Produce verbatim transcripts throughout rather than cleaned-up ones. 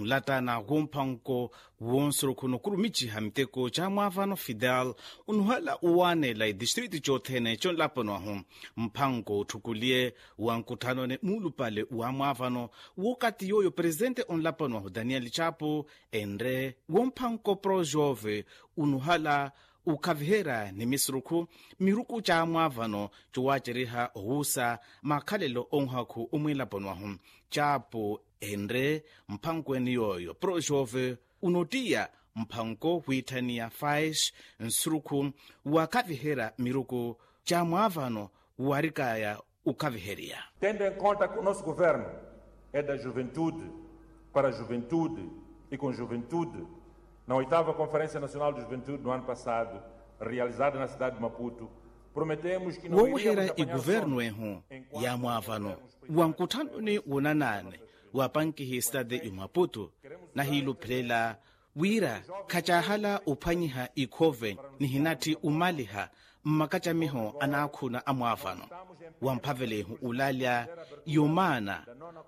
Ulatana gumpanko wonsro kuno kurumichi hamteko chamwavano Fidel unuhala uwane la distriti chotene chon lapono hum mpango tukulie wankutano ne mulupale uamwavano wakati yoyo presente on lapono Daniel Chapo endre wompanko pro jove unuhala ukavihera ni misruku miruku cha mwavano chuwachiriha ohusa makhalelo onhaku umwilaponwa hum Chapo endre mphankweni yoyo pro jove unotia mphanko huitania faish nsuruku wakavihera miruku cha mwavano warikaya ukaviheria. Tendo em conta que o nosso governo é da juventude, para a juventude e com juventude, na oitava Conferência Nacional de Juventude no ano passado, realizada na cidade de Maputo, prometemos que não iríamos apanhar fome ya mwavano wankutano ni unanane wapankihi stade ya Maputo na hilo plela wira kachahala upanyiha ikove ni hinati umaliha mmakachamiho anakhuna amwavano wamphavelehu ulalya yomana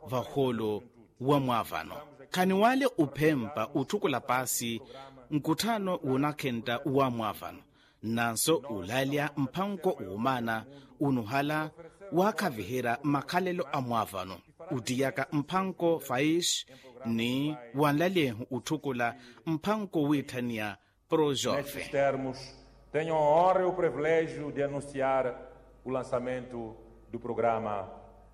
vaholo wa mwavano kani wale upempa utukula pasi nkutano unakenta wa mwavano nanso ulalya mpanko umana unuhala wakavihera makhalelo amwavano udiyaka mpanko faish ni wanlalehu utukula mpanko witania pro jove. Tenho a honra e o privilégio de anunciar o lançamento do programa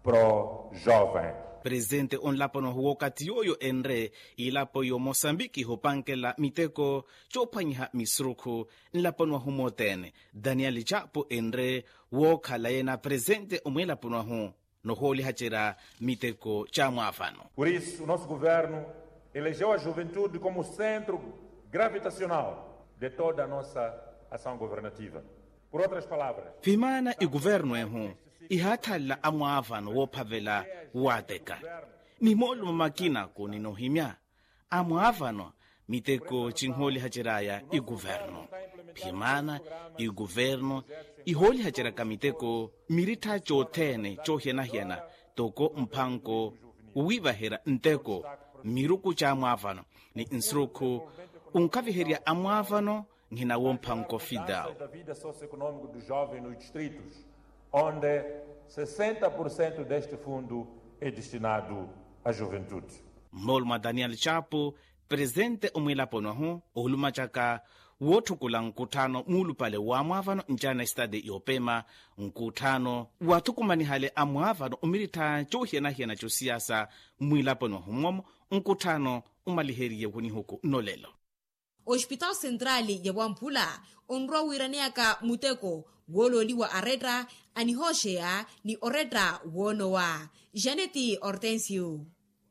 Pro Jovem. Presidente onlapono huokati yoyo enre ilapo yo Mosambiki hopankela miteko chopanyiha misruku nlapono humotene Daniel Chapo enre wokhala yena presente omwelapono hu noholi hachera miteko cha mwafano. Por isso, o nosso governo elegeu a juventude como centro gravitacional de toda a nossa ação governativa. Por outras palavras, Fimana i governo ehu ihathala amwavano wophavela wateka ni molo makina ko ninohimya amwavano miteko chinholi hachiraya i governo Fimana i governo iholi hachira kamiteko mirita chotene chohena hiena toko mpanko uwivahera nteko miruku cha amwavano ni insruku unkaviheria amwavano ngina wompanko Fidel. Da vida socioeconômica do jovem nos distritos, onde sessenta por cento deste fundo é destinado à juventude. Molma Daniel Chapo, presente umwilapono hu, oluma chaka wotukula nkutano mulupale wa mwavano njana stade yopema nkutano watukumani hale amwavano umirita chohiena hiena cho siasa mwilapono humomo nkutano umaliheriye kuni huku nolelo. Hospital Centrali ya Wampula onro wiraneaka muteko wololiwa areta anihoshea ni oreta wonowa Janeti Hortensio.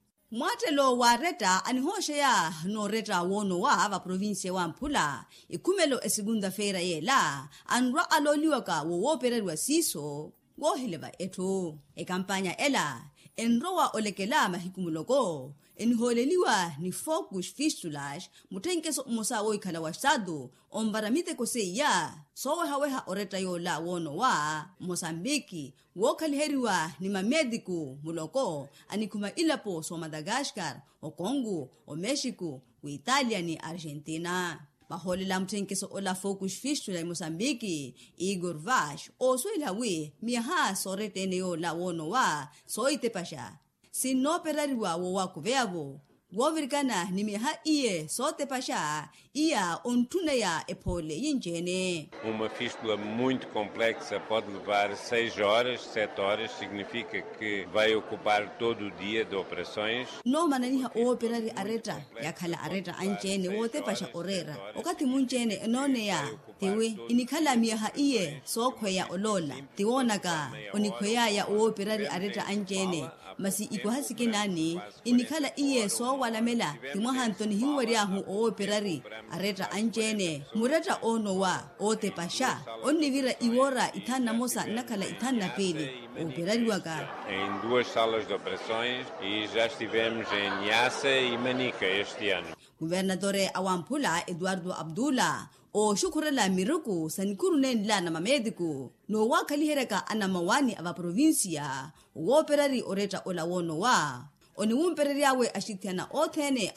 Mwatelo wa reta anihoshea no reta wonowa va province Wampula ikumelo esigunda feira yela anra aloliwaka wowopererwa siso wohileva eto e kampanya ela enrowa olekela mahikumuloko enholeliwa ni focus fistulas mutenkeso mosa oikhala wa estado ombaramite koseya sowe haweha oreta yola wono wa Mosambiki wokaliheriwa ni mamediku muloko anikuma ilapo so Madagascar o Congo o Mexico o Italia ni Argentina. Baholela mtenkeso ola focus fistula Mosambiki Igor Vash o soilawi miha sorete neo la wono wa soite pasha sino perariwa wo wakuveavo wovirikana ni miha iye sote pasha ia ontuneya epole yinjene. Uma fístula muito complexa pode levar seis horas, sete horas, significa que vai ocupar todo o dia de operações. No mananiha o operari areta yakhala areta anjene wote pasha orera okati munjene enone ya tiwe inikhala miha iye sokhweya olola tiwonaka onikhweya ya o operari areta anjene masi ikuhasike nani inikhala iye so walamela timwahantoni hinwariahu o operari areta anjene mureta ono wa ote pasha onivira iwora itana mosa nakala itana pele operari waka em duas salas de operações e já estivemos em Niassa e Manica este ano. Gobernadore Awampula Eduardo Abdullah o shukurela miruku sanikurunen la na mamediku no wakalihereka ana mawani ava provincia wo operari oreta ola wono wa oni umpereri yawe ashitiana othene